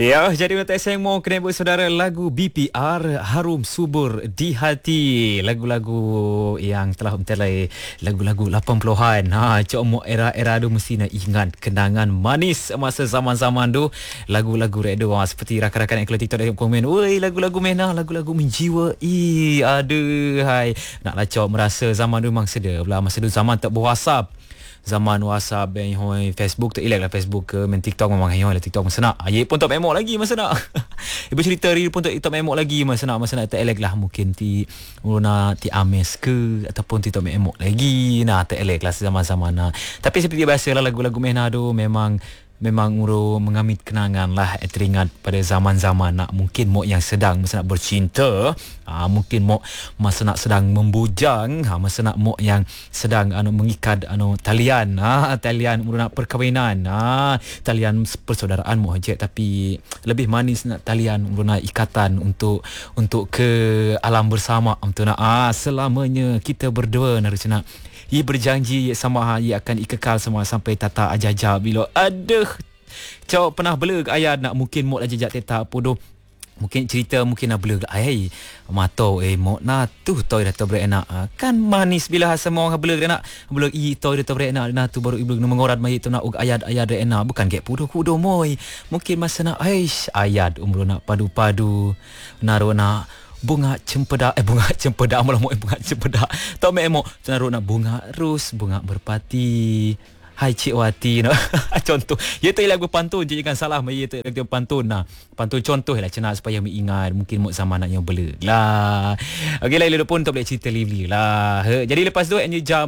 Ya, jadi untuk saya mau kena buat saudara lagu BPR Harum Subur di Hati. Lagu-lagu yang telah mentelai lagu-lagu 80-an. Cuma era-era tu mesti nak ingat kenangan manis masa zaman-zaman tu. Lagu-lagu redo seperti rakan-rakan yang keluar TikTok dan komen, "Woi, lagu-lagu menah, lagu-lagu menjiwa." Aduh, hai. Naklah cok merasa zaman tu memang sedar. Masa tu zaman tak berWhatsApp. Zaman WhatsApp yang hoi Facebook tak elak lah Facebook ke main TikTok memang hoi lah TikTok masa nak ayat pun tak memok lagi masa nak ibu cerita reel pun tak memok lagi masa nak tak elak lah mungkin nak ames ke ataupun tak memok lagi tak elak lah zaman-zaman nak tapi seperti biasa lah lagu-lagu mena tu memang uru mengamit kenangan lah teringat pada zaman-zaman nak mungkin mau yang sedang masa nak bercinta mungkin mau masa nak sedang membujang masa nak mau yang sedang mengikat talian talian uru nak perkahwinan talian persaudaraan mau je tapi lebih manis nak talian uru nak ikatan untuk ke alam bersama untuk nak selamanya kita berdua nak cina ia berjanji sama ia akan ikekal semua sampai tata ajaja bila aduh cak pernah blur ayat nak mungkin mok jejak teta podo mungkin cerita mungkin nak blur ai mato mok na tu toy dah berenak kan manis bila semua orang blur nak blur toy dah berenak na tu baru ibu mengorat mai tu nak ayat enak bukan gek pudo moy mungkin masa nak ayat umur nak padu-padu narona bunga cempeda malah mau bunga cempeda tau memo naruh nak bunga ros bunga berpati hai Cik Wati contoh ya tu lagu pantun je jangan salah ya tu lagu pantun pantun contoh lah cina supaya mengingat mungkin muk zaman naknya bela lah okey lah lepas pun tak boleh cerita lively lah jadi lepas tu jam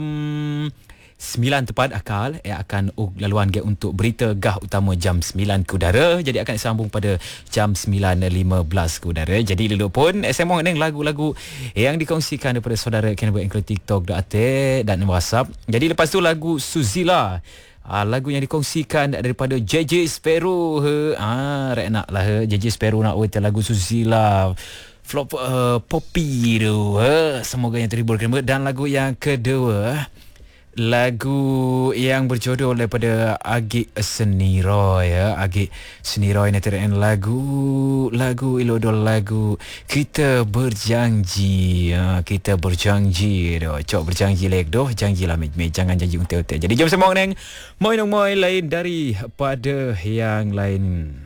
9 tepat akal akan laluan gap untuk berita gah utama jam 9 ke udara jadi akan sambung pada jam 9.15 ke udara jadi dulu pun SMA dengan lagu-lagu yang dikongsikan daripada saudara yang buat engkau TikTok dan WhatsApp jadi lepas tu lagu Suzila lagu yang dikongsikan daripada JJ Sparrow nak lah JJ Sparrow nak lagu Suzila flop Poppy tu semoga yang terhibur dan lagu yang kedua lagu yang berjodoh daripada Agik Seniroy Agik Seniroy ni terang lagu ilodol lagu Kita Berjanji cok berjanji lek doh janjilah jangan janji untel-untel jadi jom semua neng moi lain daripada yang lain.